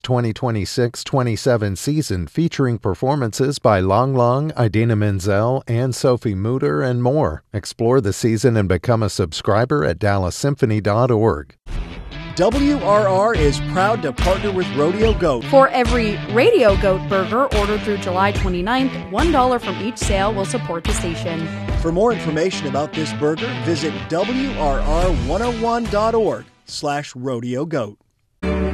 2026-27 season featuring performances by Lang Lang, Idina Menzel, and Sophie Mutter, and more. Explore the season and become a subscriber at DallasSymphony.org. WRR is proud to partner with Rodeo Goat. For every Radio Goat burger ordered through July 29th, $1 from each sale will support the station. For more information about this burger, visit WRR101.org/Rodeo Goat.